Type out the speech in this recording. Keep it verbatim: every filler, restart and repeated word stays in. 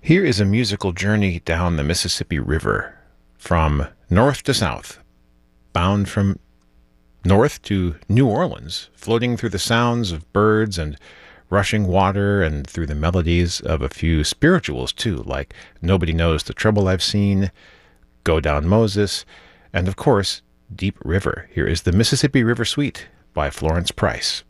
Here is a musical journey down the Mississippi River from north to south, bound from north to New Orleans, floating through the sounds of birds and rushing water and through the melodies of a few spirituals too, like Nobody Knows the Trouble I've Seen, Go Down Moses, and of course, Deep River. Here is the Mississippi River Suite by Florence Price.